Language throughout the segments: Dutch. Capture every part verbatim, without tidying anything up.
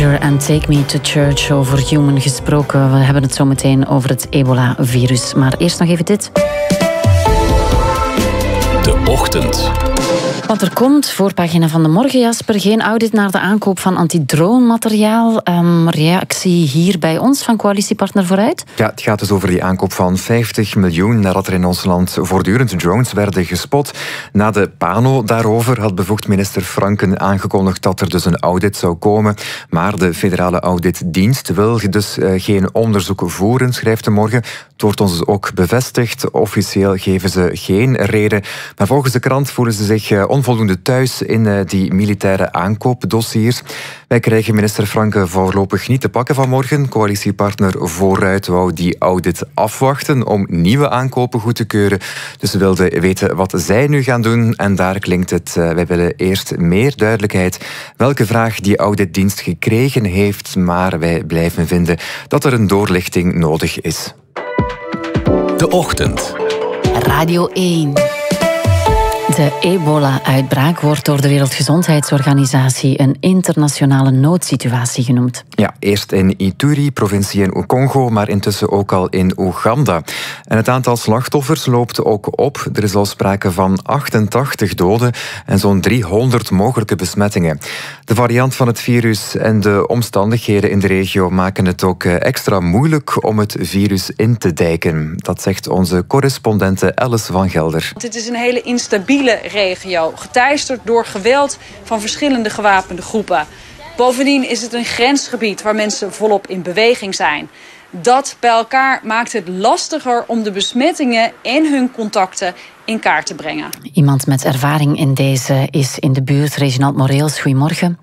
Pleasure and Take Me to Church. Over Human gesproken. We hebben het zo meteen over het ebola-virus. Maar eerst nog even dit. De Ochtend. Want er komt, voorpagina van de Morgen, Jasper, geen audit naar de aankoop van antidronemateriaal. Um, reactie hier bij ons van coalitiepartner Vooruit? Ja, het gaat dus over die aankoop van vijftig miljoen nadat er in ons land voortdurend drones werden gespot. Na de Pano daarover had bevoegd minister Franken aangekondigd dat er dus een audit zou komen. Maar de federale auditdienst wil dus uh, geen onderzoek voeren, schrijft de Morgen. Het wordt ons dus ook bevestigd. Officieel geven ze geen reden. Maar volgens de krant voelen ze zich uh, onvoldoende thuis in uh, die militaire aankoopdossiers. Wij krijgen minister Franken voorlopig niet te pakken vanmorgen. Coalitiepartner Vooruit wou die audit afwachten om nieuwe aankopen goed te keuren. Dus ze wilden weten wat zij nu gaan doen. En daar klinkt het, uh, wij willen eerst meer duidelijkheid welke vraag die auditdienst gekregen heeft. Maar wij blijven vinden dat er een doorlichting nodig is. De Ochtend. Radio één. De ebola-uitbraak wordt door de Wereldgezondheidsorganisatie een internationale noodsituatie genoemd. Ja, eerst in Ituri, provincie in Congo, maar intussen ook al in Oeganda. En het aantal slachtoffers loopt ook op. Er is al sprake van achtentachtig doden en zo'n driehonderd mogelijke besmettingen. De variant van het virus en de omstandigheden in de regio maken het ook extra moeilijk om het virus in te dijken. Dat zegt onze correspondente Alice van Gelder. Dit is een hele instabiele regio, geteisterd door geweld van verschillende gewapende groepen. Bovendien is het een grensgebied waar mensen volop in beweging zijn. Dat bij elkaar maakt het lastiger om de besmettingen en hun contacten in kaart te brengen. Iemand met ervaring in deze is in de buurt, Reginald Moreels. Goedemorgen.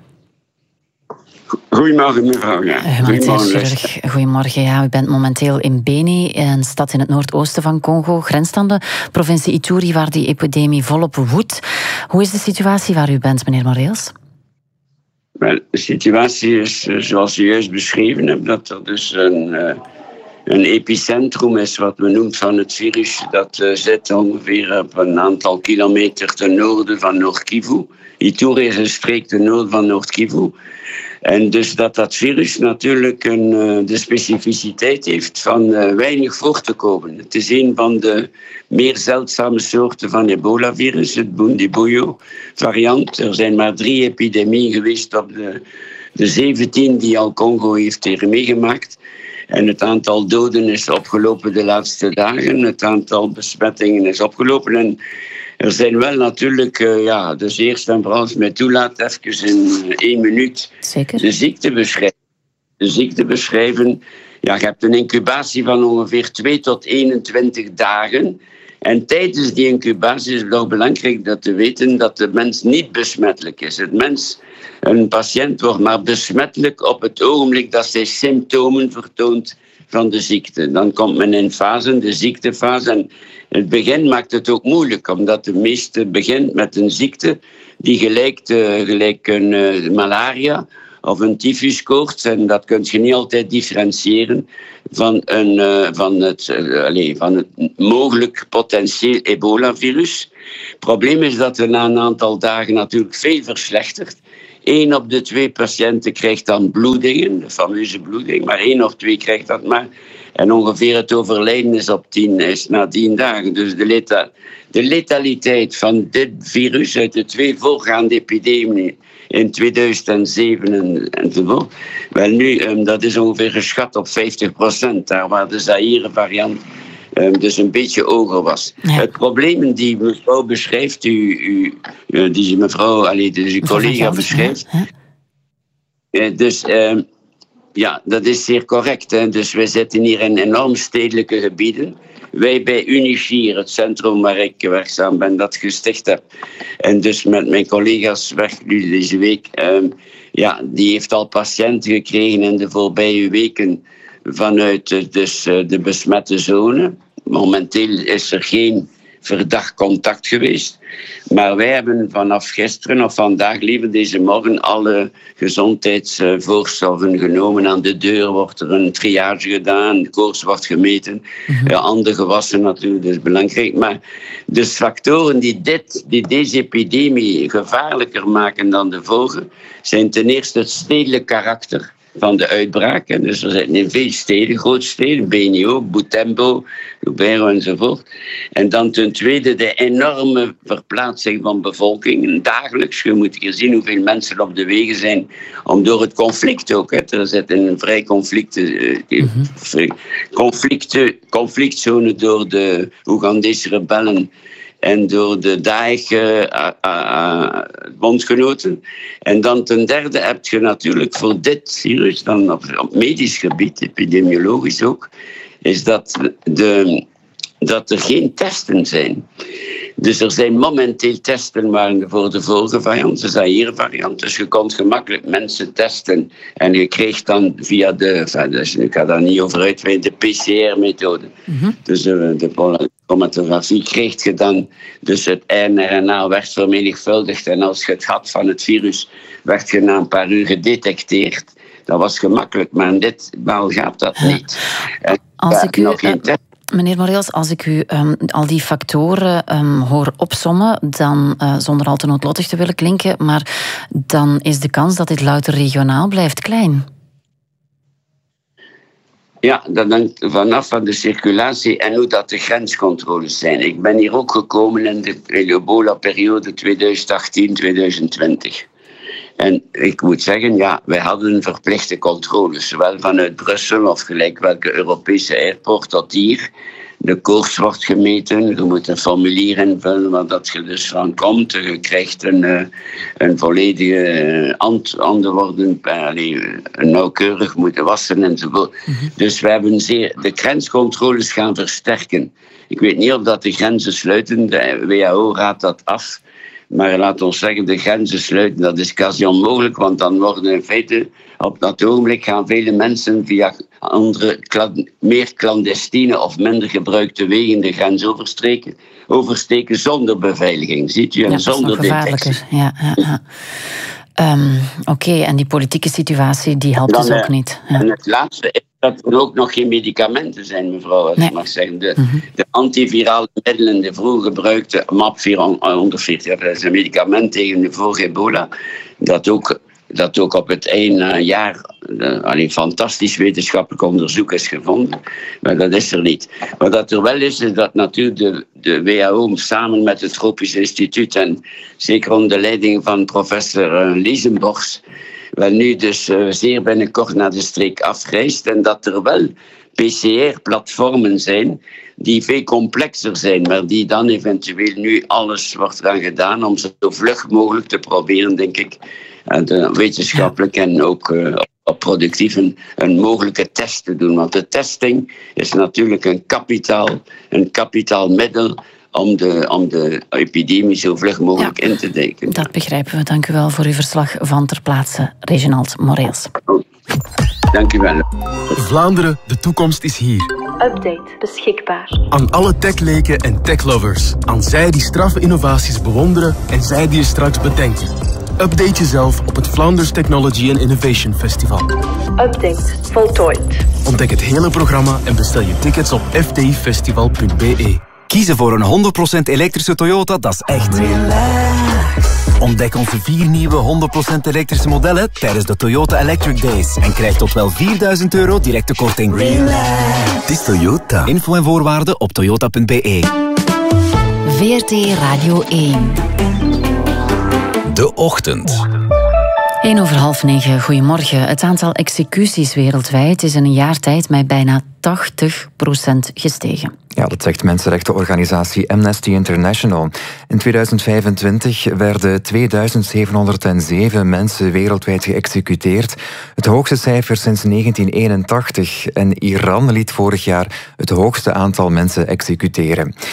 Goedemorgen, mevrouw. Ja. Humanitair chirurg. Goedemorgen. Ja, u bent momenteel in Beni, een stad in het noordoosten van Congo, grens aan de provincie Ituri, waar die epidemie volop woedt. Hoe is de situatie waar u bent, meneer Moreels? Wel, de situatie is zoals u juist beschreven hebt, dat er dus een, een epicentrum is, wat we noemen van het virus. Dat uh, zit ongeveer op een aantal kilometer ten noorden van Noord-Kivu. Ituri is een streek ten noorden van Noord-Kivu. En dus dat dat virus natuurlijk een, uh, de specificiteit heeft van uh, weinig voor te komen. Het is een van de meer zeldzame soorten van ebola-virus, het Bundibugyo-variant. Er zijn maar drie epidemieën geweest op de, de zeventien die al Congo heeft hier meegemaakt. En het aantal doden is opgelopen de laatste dagen. Het aantal besmettingen is opgelopen. En er zijn wel natuurlijk, uh, ja, dus eerst en vooral als mij toelaat, even in één minuut Zeker. de ziekte beschrijven. De ziekte beschrijven. Ja, je hebt een incubatie van ongeveer twee tot eenentwintig dagen. En tijdens die incubatie is het nog belangrijk dat te weten dat de mens niet besmettelijk is. Het mens, een patiënt wordt maar besmettelijk op het ogenblik dat zij symptomen vertoont van de ziekte. Dan komt men in fase, de ziektefase. En het begin maakt het ook moeilijk, omdat de meeste begint met een ziekte die gelijkt, uh, gelijk een uh, malaria of een tyfuskoorts. En dat kun je niet altijd differentiëren van, een, uh, van, het, uh, allez, van het mogelijk potentieel ebola-virus. Het probleem is dat er na een aantal dagen natuurlijk veel verslechtert. Eén op de twee patiënten krijgt dan bloedingen, de fameuze bloeding, maar één of twee krijgt dat maar. En ongeveer het overlijden is op tien, is na tien dagen. Dus de, leta, de letaliteit van dit virus uit de twee voorgaande epidemieën in tweeduizend zeven en, enzovoort. Wel nu, um, dat is ongeveer geschat op vijftig procent, daar waar de Zaire-variant um, dus een beetje hoger was. Ja. Het probleem die mevrouw beschrijft, u, u, uh, die mevrouw, allez, dus uw collega beschrijft, ja. uh, dus... Um, Ja, dat is zeer correct. Hè? Dus wij zitten hier in enorm stedelijke gebieden. Wij bij Unichier, het centrum waar ik werkzaam ben, dat gesticht heb. En dus met mijn collega's werk nu deze week. Um, ja, die heeft al patiënten gekregen in de voorbije weken vanuit dus, uh, de besmette zone. Momenteel is er geen verdacht contact geweest. Maar wij hebben vanaf gisteren of vandaag, liever deze morgen, alle gezondheidsvoorzorgen genomen. Aan de deur wordt er een triage gedaan, de koorts wordt gemeten. Mm-hmm. Ja, handen gewassen natuurlijk, dat is belangrijk. Maar de factoren die, dit, die deze epidemie gevaarlijker maken dan de vorige, zijn ten eerste het stedelijk karakter van de uitbraak. Dus er zijn in veel steden, grootsteden, Beni ook, Butembo, Lubero enzovoort. En dan ten tweede de enorme verplaatsing van bevolking. Dagelijks, je moet hier zien hoeveel mensen op de wegen zijn, om door het conflict ook. Hè. Er zit een vrij conflict, uh, mm-hmm. conflict, conflictzone door de Oegandese rebellen en door de Daesh uh, uh, uh, bondgenoten. En dan ten derde heb je natuurlijk voor dit virus, dan op, op medisch gebied, epidemiologisch ook, is dat, de, dat er geen testen zijn. Dus er zijn momenteel testen, maar voor de vorige variant, de Zaire-variant. Dus je kon gemakkelijk mensen testen. En je kreeg dan via de, dus ik ga daar niet over uitweiden, de P C R-methode. Mm-hmm. Dus de, de chromatografie kreeg je dan, dus het R N A werd vermenigvuldigd. En als je het had van het virus, werd je na een paar uur gedetecteerd. Dat was gemakkelijk, maar in dit geval gaat dat niet. En, als ja, ik u... nog geen test. Meneer Moreels, als ik u um, al die factoren um, hoor opsommen, dan, uh, zonder al te noodlottig te willen klinken, maar dan is de kans dat dit louter regionaal blijft klein. Ja, dat hangt vanaf van de circulatie en hoe dat de grenscontroles zijn. Ik ben hier ook gekomen in de ebola-periode twintig achttien twintig twintig. En ik moet zeggen, ja, wij hadden verplichte controles, zowel vanuit Brussel of gelijk welke Europese airport tot hier. De koorts wordt gemeten, je moet een formulier invullen waar dat je dus van komt. Je krijgt een, een volledige antwoorden, nauwkeurig moeten wassen enzovoort. Mm-hmm. Dus we hebben zeer, de grenscontroles gaan versterken. Ik weet niet of dat de grenzen sluiten, de W H O raadt dat af. Maar laat ons zeggen, de grenzen sluiten, dat is quasi onmogelijk, want dan worden in feite, op dat ogenblik gaan vele mensen via andere, meer clandestine of minder gebruikte wegen de grens oversteken, oversteken zonder beveiliging, ziet u, en ja, zonder detectie. Ja, ja, ja. Um, Oké, okay, en die politieke situatie, die helpt dan, dus ook niet. Ja. En het laatste is dat er ook nog geen medicamenten zijn, mevrouw, als nee. ik mag zeggen. De, mm-hmm. de antivirale middelen, de vroeger gebruikte M A P vierhonderdveertig, dat is een medicament tegen de vorige ebola, dat ook, dat ook op het één jaar uh, allee, fantastisch wetenschappelijk onderzoek is gevonden. Maar dat is er niet. Wat dat er wel is, is dat natuurlijk de, de W H O samen met het Tropisch Instituut en zeker onder de leiding van professor uh, Liesenborgs, wel nu dus uh, zeer binnenkort naar de streek afreist en dat er wel P C R-platformen zijn die veel complexer zijn, maar die dan eventueel nu alles wordt eraan gedaan om zo vlug mogelijk te proberen, denk ik, uh, wetenschappelijk ja. en ook uh, productief een, een mogelijke test te doen. Want de testing is natuurlijk een kapitaal, een kapitaal middel om de, om de epidemie zo vlug mogelijk ja, in te deken. Dat begrijpen we. Dank u wel voor uw verslag van ter plaatse, Reginald Moreels. Oh, dank u wel. Vlaanderen, de toekomst is hier. Update beschikbaar. Aan alle techleken en techlovers. Aan zij die straffe innovaties bewonderen en zij die je straks bedenken. Update jezelf op het Flanders Technology and Innovation Festival. Update voltooid. Ontdek het hele programma en bestel je tickets op f t i festival punt b e. Kiezen voor een honderd procent elektrische Toyota, dat is echt relax. Ontdek onze vier nieuwe honderd procent elektrische modellen tijdens de Toyota Electric Days. En krijg tot wel vierduizend euro directe korting. Relax. Het is Toyota. Info en voorwaarden op toyota punt b e. V R T Radio één. De Ochtend. één over half negen, goedemorgen. Het aantal executies wereldwijd is in een jaar tijd met bijna tachtig procent gestegen. Ja, dat zegt mensenrechtenorganisatie Amnesty International. In tweeduizend vijfentwintig werden tweeduizend zevenhonderdzeven mensen wereldwijd geëxecuteerd. Het hoogste cijfer sinds negentien eenentachtig. En Iran liet vorig jaar het hoogste aantal mensen executeren.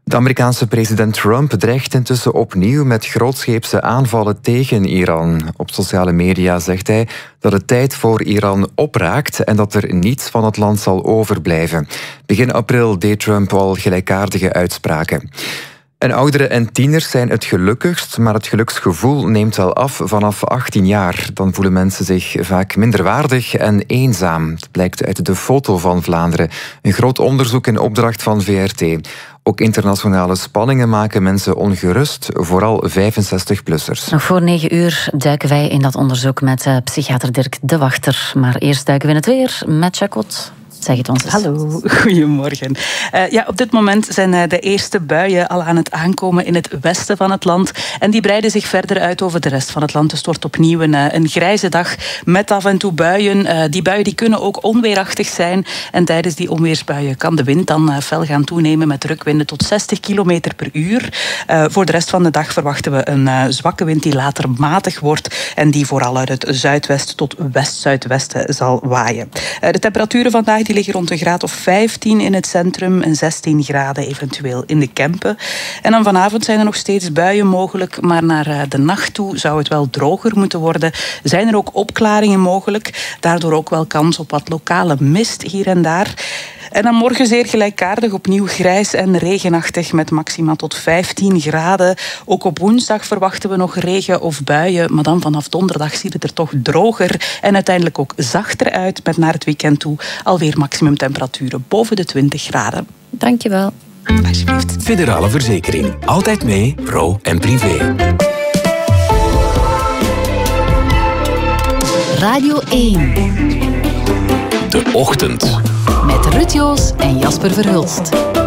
De Amerikaanse president Trump dreigt intussen opnieuw met grootscheepse aanvallen tegen Iran. Op sociale media zegt hij dat het tijd voor Iran opraakt en dat er niets van het land zal overblijven. Begin april deed Trump al gelijkaardige uitspraken. En ouderen en tieners zijn het gelukkigst, maar het geluksgevoel neemt wel af vanaf achttien jaar. Dan voelen mensen zich vaak minderwaardig en eenzaam. Dat blijkt uit de Foto van Vlaanderen. Een groot onderzoek in opdracht van V R T. Ook internationale spanningen maken mensen ongerust, vooral vijfenzestig-plussers. Nog voor negen uur duiken wij in dat onderzoek met uh, psychiater Dirk De Wachter. Maar eerst duiken we in het weer met Jacot. Zeg het ons eens. Hallo, goedemorgen. Uh, ja, op dit moment zijn uh, de eerste buien al aan het aankomen in het westen van het land. En die breiden zich verder uit over de rest van het land. Dus het wordt opnieuw een, uh, een grijze dag met af en toe buien. Uh, die buien die kunnen ook onweerachtig zijn. En tijdens die onweersbuien kan de wind dan uh, fel gaan toenemen met drukwinden tot zestig kilometer per uur. Uh, voor de rest van de dag verwachten we een uh, zwakke wind die later matig wordt. En die vooral uit het zuidwest tot west-zuidwesten zal waaien. Uh, de temperaturen vandaag die liggen rond een graad of vijftien in het centrum en zestien graden eventueel in de Kempen. En dan vanavond zijn er nog steeds buien mogelijk, maar naar de nacht toe zou het wel droger moeten worden. Zijn er ook opklaringen mogelijk, daardoor ook wel kans op wat lokale mist hier en daar. En dan morgen zeer gelijkaardig, opnieuw grijs en regenachtig met maxima tot vijftien graden. Ook op woensdag verwachten we nog regen of buien, maar dan vanaf donderdag ziet het er toch droger en uiteindelijk ook zachter uit met naar het weekend toe alweer maximumtemperaturen boven de twintig graden. Dankjewel. Alsjeblieft. Federale Verzekering. Altijd mee, pro en privé. Radio één. De Ochtend. Met Ruud Joos en Jasper Verhulst.